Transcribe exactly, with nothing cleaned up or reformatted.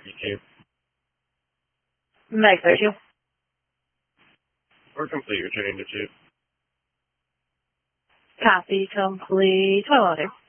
fifty-two. Meg thirty-two. We're complete, returning to two. Copy complete. twelve oh two.